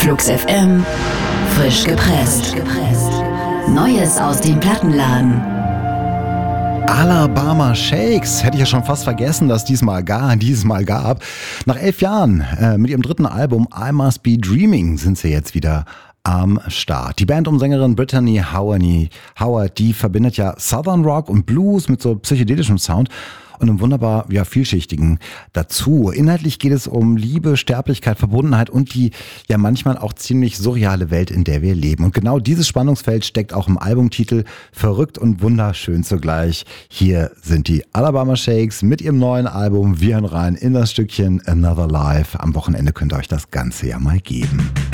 Flux FM, frisch gepresst. Neues aus dem Plattenladen. Alabama Shakes, hätte ich ja schon fast vergessen, dass diesmal gab. Nach 11 Jahren mit ihrem dritten Album I Must Be Dreaming sind sie jetzt wieder am Start. Die Band um Sängerin Brittany Howard, die verbindet ja Southern Rock und Blues mit so psychedelischem Sound und einem wunderbar vielschichtigen dazu. Inhaltlich geht es um Liebe, Sterblichkeit, Verbundenheit und die ja manchmal auch ziemlich surreale Welt, in der wir leben. Und genau dieses Spannungsfeld steckt auch im Albumtitel Verrückt und wunderschön zugleich. Hier sind die Alabama Shakes mit ihrem neuen Album. Wir hören rein in das Stückchen Another Life. Am Wochenende könnt ihr euch das Ganze ja mal geben.